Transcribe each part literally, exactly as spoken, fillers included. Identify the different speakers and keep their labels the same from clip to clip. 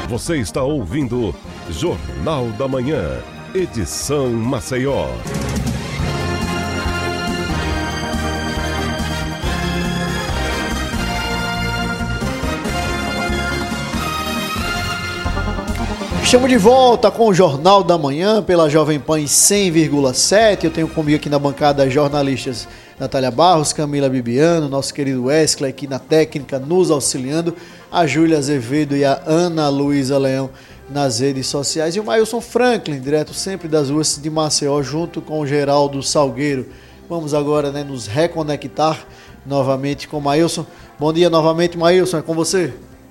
Speaker 1: Você está ouvindo Jornal da Manhã, edição Maceió.
Speaker 2: Estamos de volta com o Jornal da Manhã pela Jovem Pan em cem vírgula sete. Eu tenho comigo aqui na bancada as jornalistas Natália Barros, Camila Bibiano, nosso querido Wesley aqui na técnica nos auxiliando, a Júlia Azevedo e a Ana Luísa Leão nas redes sociais e o Mailson Franklin, direto sempre das ruas de Maceió, junto com o Geraldo Salgueiro. Vamos agora, né, nos reconectar novamente com o Mailson. Bom dia novamente, Mailson, é com você.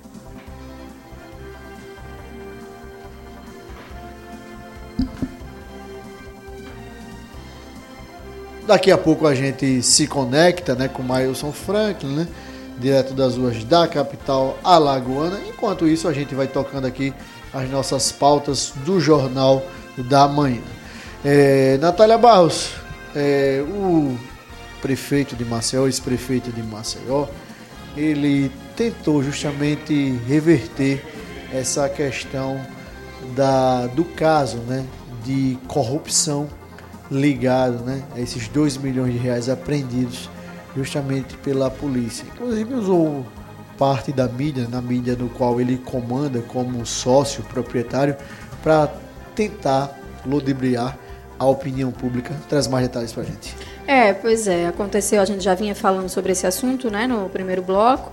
Speaker 2: Daqui a pouco a gente se conecta, né, com o Mailson Franklin, né, direto das ruas da capital alagoana. Enquanto isso, a gente vai tocando aqui as nossas pautas do Jornal da Manhã. É, Natália Barros, é, o prefeito de Maceió, ex-prefeito de Maceió, ele tentou justamente reverter essa questão da, do caso, né, de corrupção ligado, né, a esses dois milhões de reais apreendidos justamente pela polícia. Inclusive usou parte da mídia, na mídia no qual ele comanda como sócio proprietário, para tentar ludibriar a opinião pública. Traz mais detalhes para a gente.
Speaker 3: É, pois é, aconteceu, a gente já vinha falando sobre esse assunto, né, no primeiro bloco,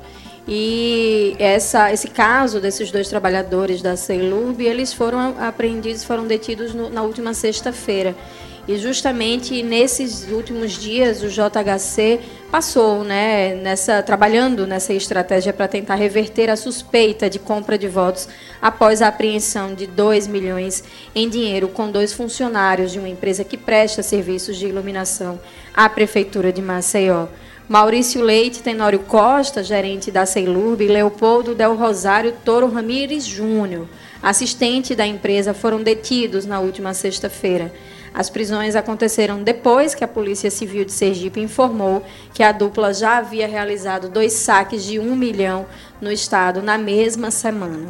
Speaker 3: e essa, esse caso desses dois trabalhadores da Ceilurb, eles foram apreendidos, foram detidos no, na última sexta-feira. E justamente nesses últimos dias o J H C passou, né, nessa, trabalhando nessa estratégia para tentar reverter a suspeita de compra de votos após a apreensão de dois milhões em dinheiro com dois funcionários de uma empresa que presta serviços de iluminação à Prefeitura de Maceió. Maurício Leite Tenório Costa, gerente da Ceilurb, e Leopoldo Del Rosário Toro Ramírez Júnior, assistente da empresa, foram detidos na última sexta-feira. As prisões aconteceram depois que a Polícia Civil de Sergipe informou que a dupla já havia realizado dois saques de um milhão no estado na mesma semana.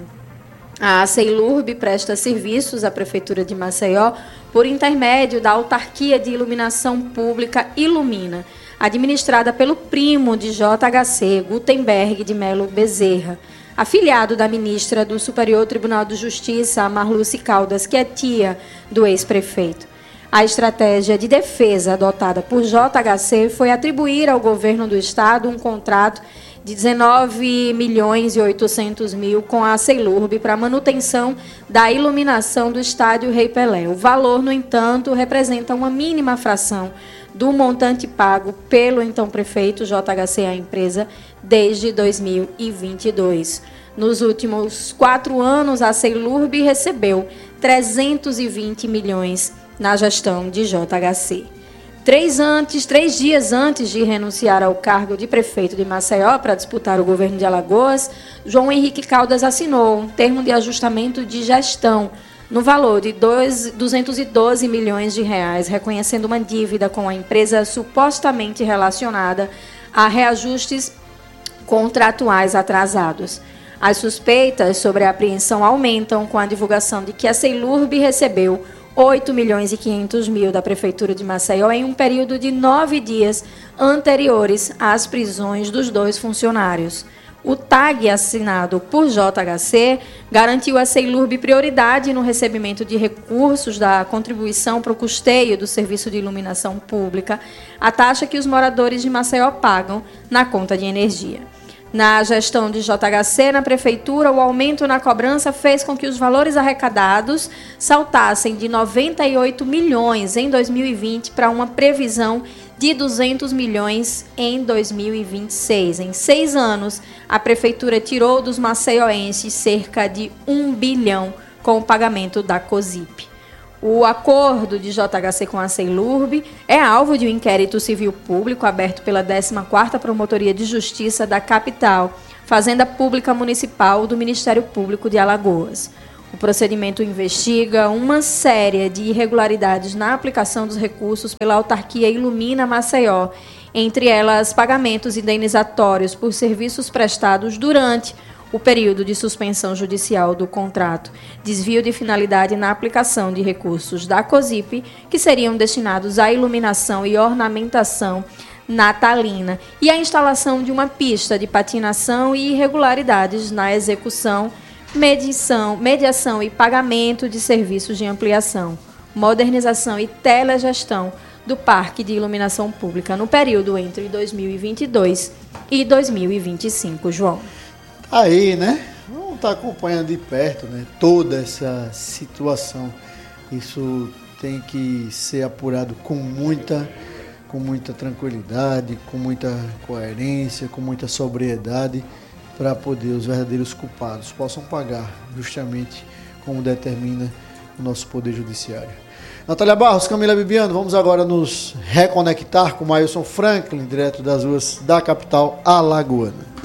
Speaker 3: A Ceilurb presta serviços à Prefeitura de Maceió por intermédio da Autarquia de Iluminação Pública Ilumina, administrada pelo primo de J H C, Gutenberg de Melo Bezerra, afiliado da ministra do Superior Tribunal de Justiça, Marluce Caldas, que é tia do ex-prefeito. A estratégia de defesa adotada por J H C foi atribuir ao governo do estado um contrato de dezenove milhões e oitocentos mil com a Ceilurb para manutenção da iluminação do estádio Rei Pelé. O valor, no entanto, representa uma mínima fração do montante pago pelo então prefeito J H C à empresa desde dois mil e vinte e dois. Nos últimos quatro anos, a Ceilurb recebeu trezentos e vinte milhões na gestão de J H C. Três, antes, três dias antes de renunciar ao cargo de prefeito de Maceió para disputar o governo de Alagoas, João Henrique Caldas assinou um termo de ajustamento de gestão no valor de duzentos e doze milhões de reais, reconhecendo uma dívida com a empresa supostamente relacionada a reajustes contratuais atrasados. As suspeitas sobre a apreensão aumentam com a divulgação de que a Ceilurb recebeu oito milhões e quinhentos mil da Prefeitura de Maceió em um período de nove dias anteriores às prisões dos dois funcionários. O T A G assinado por J H C garantiu à Ceilurb prioridade no recebimento de recursos da contribuição para o custeio do serviço de iluminação pública, a taxa que os moradores de Maceió pagam na conta de energia. Na gestão de J H C na Prefeitura, o aumento na cobrança fez com que os valores arrecadados saltassem de noventa e oito milhões em dois mil e vinte para uma previsão de duzentos milhões em dois mil e vinte e seis. Em seis anos, a Prefeitura tirou dos maceioenses cerca de um bilhão com o pagamento da COSIP. O acordo de J H C com a Ceilurb é alvo de um inquérito civil público aberto pela décima quarta Promotoria de Justiça da capital, Fazenda Pública Municipal do Ministério Público de Alagoas. O procedimento investiga uma série de irregularidades na aplicação dos recursos pela autarquia Ilumina Maceió, entre elas pagamentos indenizatórios por serviços prestados durante o período de suspensão judicial do contrato, desvio de finalidade na aplicação de recursos da COSIP, que seriam destinados à iluminação e ornamentação natalina, e a instalação de uma pista de patinação e irregularidades na execução, medição, mediação e pagamento de serviços de ampliação, modernização e telegestão do Parque de Iluminação Pública no período entre dois mil e vinte e dois e dois mil e vinte e cinco, João.
Speaker 2: Aí, né? Vamos estar acompanhando de perto, né? Toda essa situação. Isso tem que ser apurado com muita, com muita tranquilidade, com muita coerência, com muita sobriedade, para poder os verdadeiros culpados possam pagar justamente como determina o nosso Poder Judiciário. Natália Barros, Camila Bibiano, vamos agora nos reconectar com Mailson Franklin, direto das ruas da capital alagoana.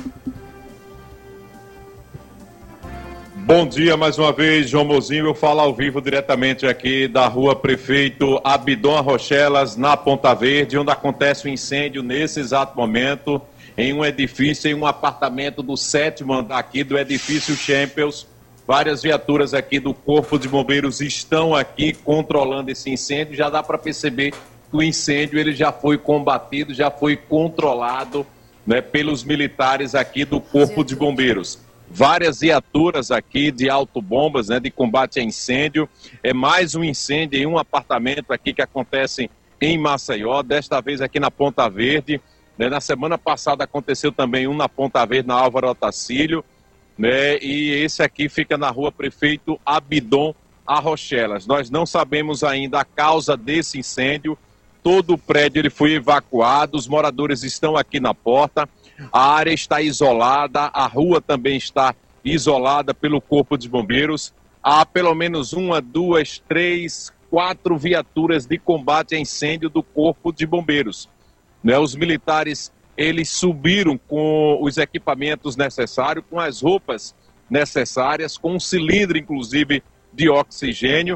Speaker 4: Bom dia mais uma vez, João Mozinho. Eu falo ao vivo diretamente aqui da rua Prefeito Abidon Arrochelas, na Ponta Verde, onde acontece o um incêndio nesse exato momento, em um edifício, em um apartamento do sétimo andar aqui do edifício Champions. Várias viaturas aqui do Corpo de Bombeiros estão aqui controlando esse incêndio. Já dá para perceber que o incêndio ele já foi combatido, já foi controlado, né, pelos militares aqui do Corpo de Bombeiros. Várias viaturas aqui de autobombas, né, de combate a incêndio. É mais um incêndio em um apartamento aqui que acontece em Maceió, desta vez aqui na Ponta Verde. Né, na semana passada aconteceu também um na Ponta Verde, na Álvaro Otacílio. Né, e esse aqui fica na rua Prefeito Abidon Arrochelas. Nós não sabemos ainda a causa desse incêndio. Todo o prédio ele foi evacuado, os moradores estão aqui na porta, a área está isolada, a rua também está isolada pelo Corpo de Bombeiros. Há pelo menos uma, duas, três, quatro viaturas de combate a incêndio do Corpo de Bombeiros. Né, os militares eles subiram com os equipamentos necessários, com as roupas necessárias, com um cilindro, inclusive, de oxigênio.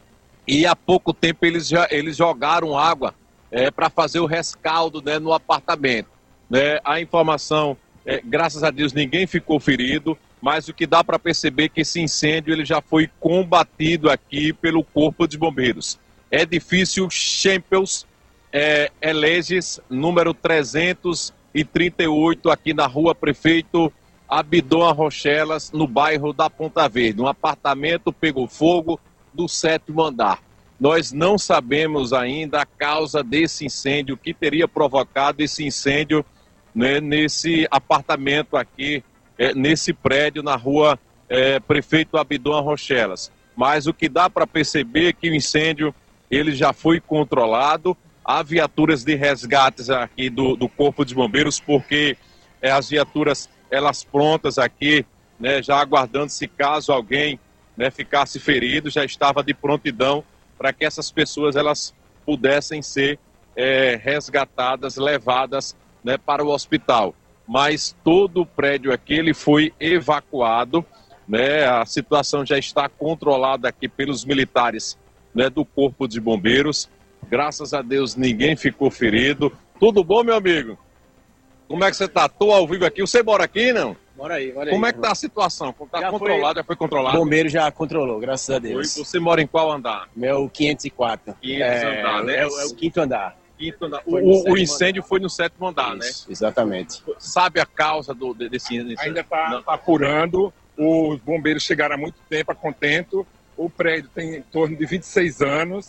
Speaker 4: E há pouco tempo eles, já, eles jogaram água é, para fazer o rescaldo, né, no apartamento. Né? A informação, é, graças a Deus, ninguém ficou ferido, mas o que dá para perceber é que esse incêndio ele já foi combatido aqui pelo Corpo de Bombeiros. Edifício Champions, É, Eleges, número trezentos e trinta e oito, aqui na rua Prefeito Abidon Arrochelas, no bairro da Ponta Verde. Um apartamento pegou fogo do sétimo andar. Nós não sabemos ainda a causa desse incêndio, que teria provocado esse incêndio, né, nesse apartamento aqui, é, nesse prédio na rua é, Prefeito Abidon Arrochelas. Mas o que dá para perceber é que o incêndio ele já foi controlado. Há viaturas de resgates aqui do, do Corpo de Bombeiros, porque é, as viaturas, elas prontas aqui, né, já aguardando se caso alguém, né, ficasse ferido, já estava de prontidão para que essas pessoas elas pudessem ser é, resgatadas, levadas, né, para o hospital. Mas todo o prédio aqui ele foi evacuado, né, a situação já está controlada aqui pelos militares, né, do Corpo de Bombeiros. Graças a Deus ninguém ficou ferido. Tudo bom, meu amigo? Como é que você tá? Tô ao vivo aqui. Você mora aqui, não?
Speaker 5: Mora aí, mora aí.
Speaker 4: Como é que tá a situação? Tá já controlado, foi... já foi controlado?
Speaker 5: O bombeiro já controlou, graças a Deus.
Speaker 4: Foi. Você mora em qual andar?
Speaker 5: Meu quinhentos e quatro.
Speaker 4: quinhentos é, andar, né?
Speaker 5: É, é o quinto andar.
Speaker 4: Quinto andar. O, o incêndio andar. Foi no sétimo andar,
Speaker 5: Isso,
Speaker 4: né?
Speaker 5: Exatamente.
Speaker 4: Sabe a causa do, desse incêndio?
Speaker 6: Ainda está apurando. Os bombeiros chegaram há muito tempo a contento. O prédio tem em torno de vinte e seis anos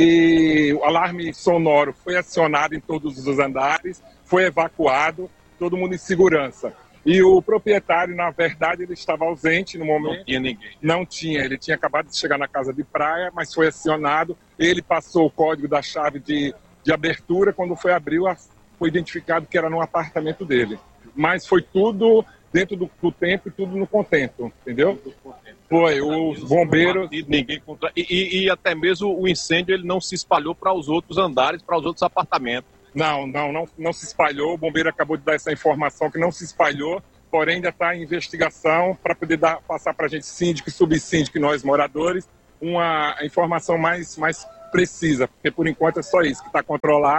Speaker 6: e o alarme sonoro foi acionado em todos os andares, foi evacuado, todo mundo em segurança. E o proprietário, na verdade, ele estava ausente no momento.
Speaker 4: Não tinha ninguém.
Speaker 6: Não tinha, ele tinha acabado de chegar na casa de praia, mas foi acionado. Ele passou o código da chave de, de abertura, quando foi abrir, foi identificado que era no apartamento dele. Mas foi tudo dentro do, do tempo e tudo no contento, entendeu? Foi, os bombeiros...
Speaker 4: Ninguém contra... e, e, e até mesmo o incêndio ele não se espalhou para os outros andares, para os outros apartamentos.
Speaker 6: Não, não, não, não se espalhou. O bombeiro acabou de dar essa informação que não se espalhou, porém ainda está em investigação para poder dar, passar para a gente, síndico e subsíndico e nós moradores, uma informação mais, mais precisa, porque por enquanto é só isso, que está controlado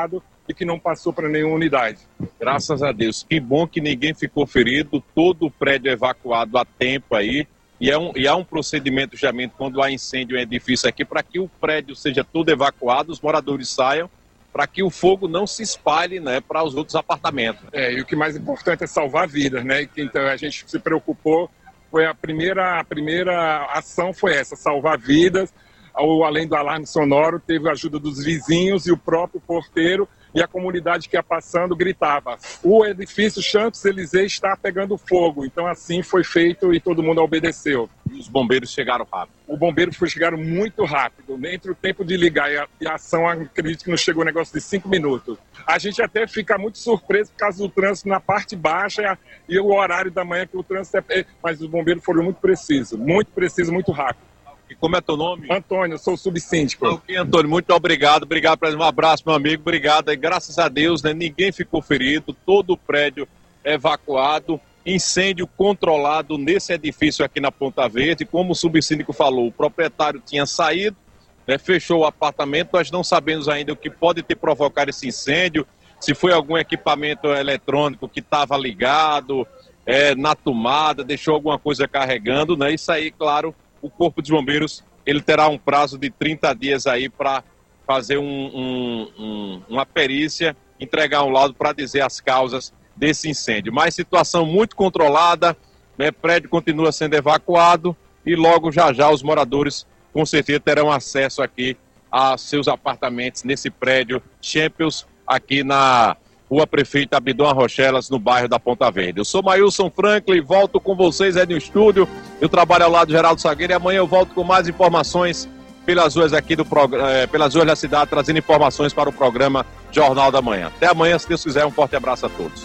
Speaker 6: e que não passou para nenhuma unidade.
Speaker 4: Graças a Deus. Que bom que ninguém ficou ferido, todo o prédio evacuado a tempo aí. E, é um, e há um procedimento geralmente quando há incêndio em edifício aqui para que o prédio seja todo evacuado, os moradores saiam, para que o fogo não se espalhe, né, para os outros apartamentos.
Speaker 6: É, e o que mais importante é salvar vidas, né? Então a gente se preocupou, foi a primeira, a primeira ação foi essa, salvar vidas. Além do alarme sonoro, teve a ajuda dos vizinhos e o próprio porteiro, e a comunidade que ia passando gritava: o edifício Champs-Élysées está pegando fogo. Então assim foi feito e todo mundo obedeceu.
Speaker 4: E os bombeiros chegaram rápido?
Speaker 6: O bombeiro foi chegaram muito rápido. Entre o tempo de ligar e a, e a ação, acredito que não chegou um negócio de cinco minutos. A gente até fica muito surpreso por causa do trânsito na parte baixa e, a, e o horário da manhã que o trânsito é... Mas os bombeiros foram muito precisos, muito precisos, muito rápido.
Speaker 4: E como é teu nome?
Speaker 6: Antônio, eu sou o subsíndico.
Speaker 4: Ok, Antônio, muito obrigado. Obrigado, um abraço, meu amigo. Obrigado. E graças a Deus, né, ninguém ficou ferido, todo o prédio evacuado, incêndio controlado nesse edifício aqui na Ponta Verde. Como o subsíndico falou, o proprietário tinha saído, né, fechou o apartamento. Nós não sabemos ainda o que pode ter provocado esse incêndio, se foi algum equipamento eletrônico que estava ligado é, na tomada, deixou alguma coisa carregando, né? Isso aí, claro, o Corpo de Bombeiros ele terá um prazo de trinta dias aí para fazer um, um, um, uma perícia, entregar um laudo para dizer as causas desse incêndio. Mas situação muito controlada, né? Prédio continua sendo evacuado e logo já já os moradores com certeza terão acesso aqui a seus apartamentos nesse prédio Champions, aqui na Rua Prefeito Abidão Arrochelas, no bairro da Ponta Verde. Eu sou Mailson Franklin, volto com vocês aí no estúdio. Eu trabalho ao lado do Geraldo Salgueiro e amanhã eu volto com mais informações pelas ruas aqui do eh, pelas ruas da cidade, trazendo informações para o programa Jornal da Manhã. Até amanhã, se Deus quiser. Um forte abraço a todos.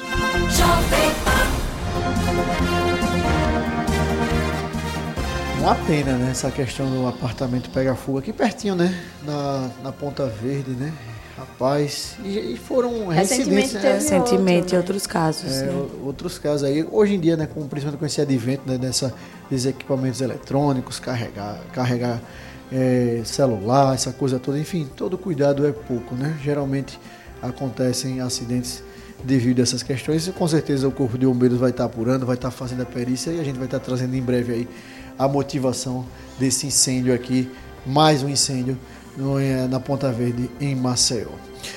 Speaker 2: Uma pena, né? Essa questão do apartamento pegar fogo aqui pertinho, né? Na, na Ponta Verde, né? Rapaz, e, e foram
Speaker 3: recentemente,
Speaker 2: recentemente, né?
Speaker 3: recentemente
Speaker 7: outro, né? outros casos.
Speaker 2: É,
Speaker 7: né?
Speaker 2: Outros casos aí. Hoje em dia, né, com, principalmente com esse advento, né, dessa, desses equipamentos eletrônicos, carregar, carregar é, celular, essa coisa toda, enfim, todo cuidado é pouco, né? Geralmente acontecem acidentes devido a essas questões e com certeza o Corpo de Bombeiros vai estar apurando, vai estar fazendo a perícia e a gente vai estar trazendo em breve aí a motivação desse incêndio aqui, mais um incêndio no, na Ponta Verde, em Maceió.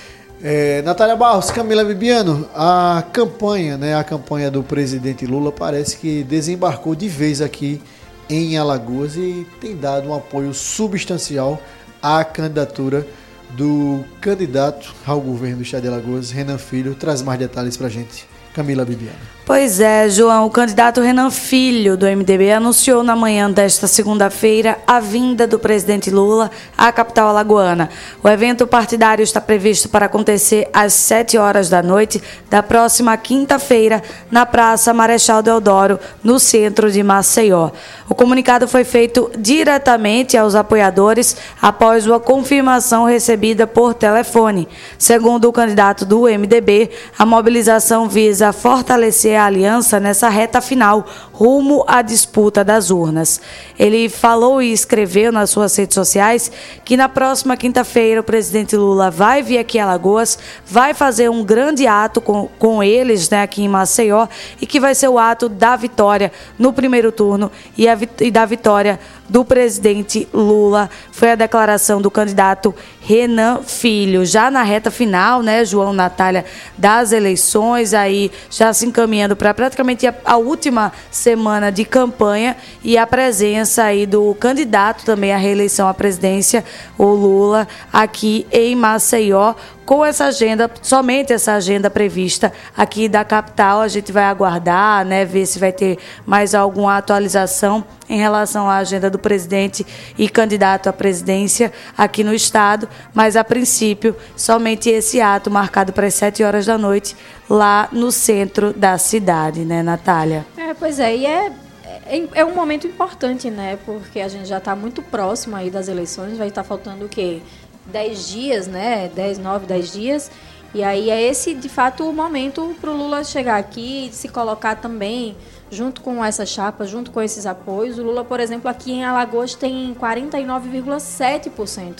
Speaker 2: É, Natália Barros, Camila Bibiano, a campanha, né, a campanha do presidente Lula parece que desembarcou de vez aqui em Alagoas e tem dado um apoio substancial à candidatura do candidato ao governo do estado de Alagoas, Renan Filho. Traz mais detalhes pra gente, Camila Bibiano.
Speaker 7: Pois é, João, o candidato Renan Filho, do M D B, anunciou na manhã desta segunda-feira a vinda do presidente Lula à capital alagoana. O evento partidário está previsto para acontecer às sete horas da noite da próxima quinta-feira, na Praça Marechal Deodoro, no centro de Maceió. O comunicado foi feito diretamente aos apoiadores após a confirmação recebida por telefone. Segundo o candidato do M D B, a mobilização visa fortalecer a aliança nessa reta final, rumo à disputa das urnas. Ele falou e escreveu nas suas redes sociais que na próxima quinta-feira o presidente Lula vai vir aqui a Alagoas, vai fazer um grande ato com, com eles, né, aqui em Maceió, e que vai ser o ato da vitória no primeiro turno e, a, e da vitória do presidente Lula. Foi a declaração do candidato Renan Filho. Já na reta final, né, João, Natália, das eleições, aí já se encaminhando para praticamente a, a última semana de campanha e a presença aí do candidato também à reeleição à presidência, o Lula, aqui em Maceió, com essa agenda, somente essa agenda prevista aqui da capital. A gente vai aguardar, né, ver se vai ter mais alguma atualização em relação à agenda do presidente e candidato à presidência aqui no estado, mas a princípio somente esse ato marcado para as sete horas da noite lá no centro da cidade, né, Natália?
Speaker 3: É, pois é, e é, é, é um momento importante, né, porque a gente já está muito próximo aí das eleições, vai estar faltando o quê? dez dias, né? dez, nove, dez dias. E aí é esse, de fato, o momento para o Lula chegar aqui e se colocar também junto com essa chapa, junto com esses apoios. O Lula, por exemplo, aqui em Alagoas tem quarenta e nove vírgula sete por cento.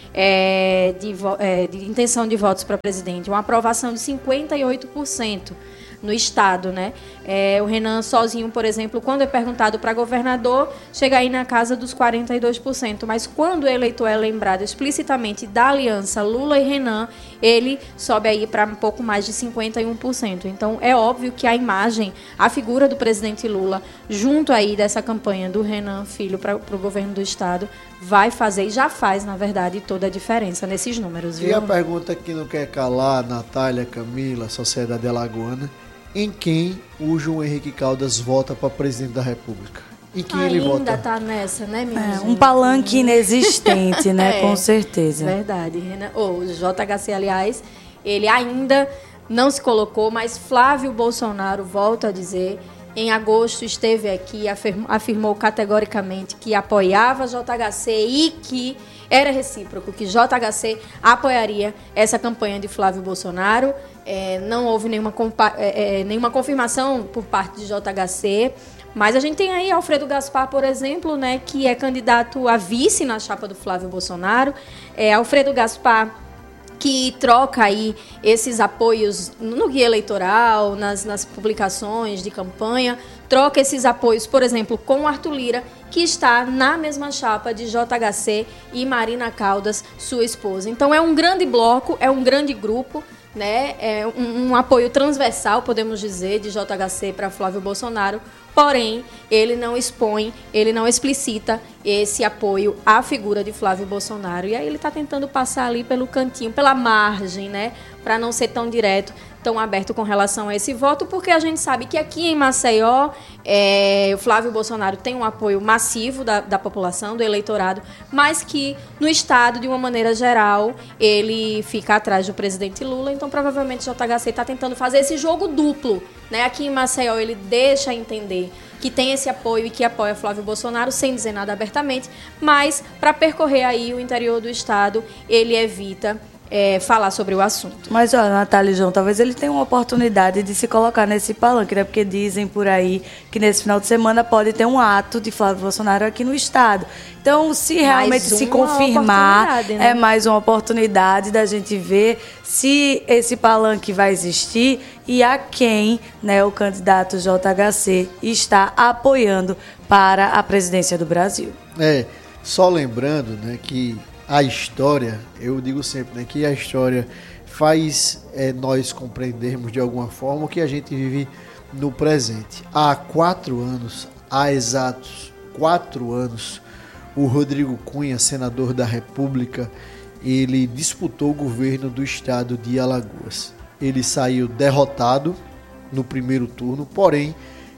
Speaker 3: é, de, é, de intenção de votos para presidente, uma aprovação de cinquenta e oito por cento no estado, né? É, o Renan sozinho, por exemplo, quando é perguntado para governador, chega aí na casa dos quarenta e dois por cento, mas quando o eleitor é lembrado explicitamente da aliança Lula e Renan, ele sobe aí para um pouco mais de cinquenta e um por cento. Então, é óbvio que a imagem, a figura do presidente Lula, junto aí dessa campanha do Renan Filho para o governo do estado, vai fazer e já faz, na verdade, toda a diferença nesses números, viu?
Speaker 2: E a pergunta que não quer calar, Natália, Camila, Sociedade Alagoana, em quem o João Henrique Caldas vota para presidente da República? Em quem
Speaker 3: Ainda
Speaker 2: ele vota?
Speaker 3: Ainda tá nessa, né, minha
Speaker 7: É,
Speaker 3: gente?
Speaker 7: um palanque inexistente, né?
Speaker 3: É,
Speaker 7: com certeza.
Speaker 3: Verdade. Renan, oh, o J H C, aliás, ele ainda não se colocou, mas Flávio Bolsonaro, volta a dizer, em agosto esteve aqui e afirmou, afirmou categoricamente que apoiava J H C e que era recíproco, que J H C apoiaria essa campanha de Flávio Bolsonaro. É, não houve nenhuma, compa- é, é, nenhuma confirmação por parte de J H C, mas a gente tem aí Alfredo Gaspar, por exemplo, né, que é candidato a vice na chapa do Flávio Bolsonaro. É, Alfredo Gaspar, que troca aí esses apoios no guia eleitoral, nas, nas publicações de campanha, troca esses apoios, por exemplo, com Arthur Lira, que está na mesma chapa de J H C e Marina Caldas, sua esposa. Então é um grande bloco, é um grande grupo, né? É um, um apoio transversal, podemos dizer, de J H C para Flávio Bolsonaro, porém, ele não expõe, ele não explicita esse apoio à figura de Flávio Bolsonaro. E aí ele está tentando passar ali pelo cantinho, pela margem, né? Para não ser tão direto, tão aberto com relação a esse voto, porque a gente sabe que aqui em Maceió, é, o Flávio Bolsonaro tem um apoio massivo da, da população, do eleitorado, mas que no estado, de uma maneira geral, ele fica atrás do presidente Lula. Então, provavelmente, o J H C está tentando fazer esse jogo duplo, né? Aqui em Maceió, ele deixa entender que tem esse apoio e que apoia Flávio Bolsonaro, sem dizer nada abertamente, mas para percorrer aí o interior do estado, ele evita É, falar sobre o assunto.
Speaker 7: Mas, olha, Natália e João, talvez ele tenha uma oportunidade de se colocar nesse palanque, né? Porque dizem por aí que nesse final de semana pode ter um ato de Flávio Bolsonaro aqui no estado. Então, se realmente se confirmar, né? É mais uma oportunidade da gente ver se esse palanque vai existir e a quem, né, o candidato J H C está apoiando para a presidência do Brasil.
Speaker 2: É, só lembrando, né, que a história, eu digo sempre, né, que a história faz é, nós compreendermos de alguma forma o que a gente vive no presente. Há quatro anos, há exatos quatro anos, o Rodrigo Cunha, senador da República, ele disputou o governo do estado de Alagoas. Ele saiu derrotado no primeiro turno, porém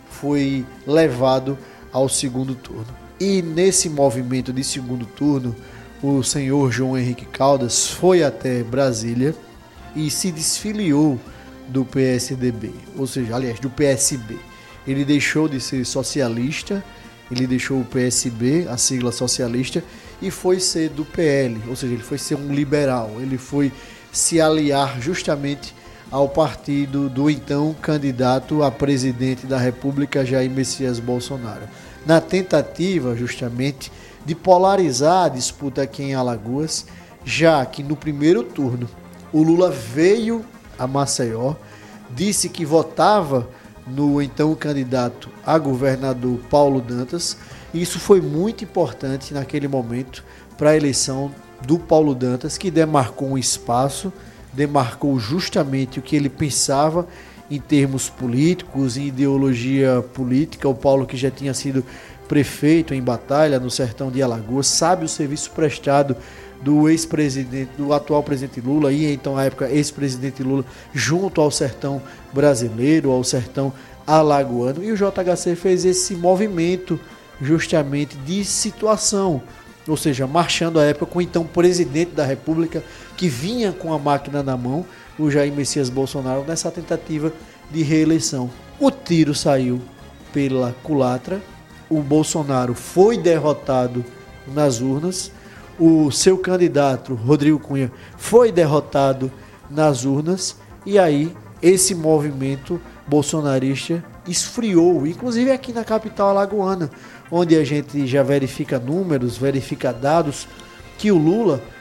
Speaker 2: foi levado ao segundo turno. E nesse movimento de segundo turno, o senhor João Henrique Caldas foi até Brasília e se desfiliou do P S D B, ou seja, aliás, do P S B. Ele deixou de ser socialista, ele deixou o P S B, a sigla socialista, e foi ser do P L, ou seja, ele foi ser um liberal, ele foi se aliar justamente ao partido do então candidato a presidente da República, Jair Messias Bolsonaro, na tentativa justamente de polarizar a disputa aqui em Alagoas, já que no primeiro turno o Lula veio a Maceió, disse que votava no então candidato a governador Paulo Dantas, e isso foi muito importante naquele momento para a eleição do Paulo Dantas, que demarcou um espaço, demarcou justamente o que ele pensava em termos políticos, em ideologia política. O Paulo, que já tinha sido prefeito em Batalha, no sertão de Alagoas, sabe o serviço prestado do ex-presidente, do atual presidente Lula, e então na época ex-presidente Lula, junto ao sertão brasileiro, ao sertão alagoano. E o J H C fez esse movimento justamente de situação, ou seja, marchando à época com o então presidente da República, que vinha com a máquina na mão, o Jair Messias Bolsonaro, nessa tentativa de reeleição. O tiro saiu pela culatra, o Bolsonaro foi derrotado nas urnas, o seu candidato, Rodrigo Cunha, foi derrotado nas urnas, e aí esse movimento bolsonarista esfriou, inclusive aqui na capital alagoana, onde a gente já verifica números, verifica dados, que o Lula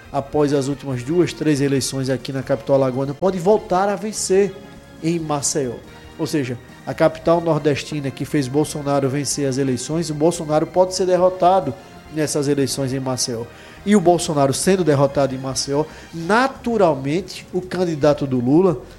Speaker 2: após as últimas duas, três eleições aqui na capital alagoana, pode voltar a vencer em Maceió. Ou seja, a capital nordestina que fez Bolsonaro vencer as eleições, o Bolsonaro pode ser derrotado nessas eleições em Maceió. E o Bolsonaro sendo derrotado em Maceió, naturalmente o candidato do Lula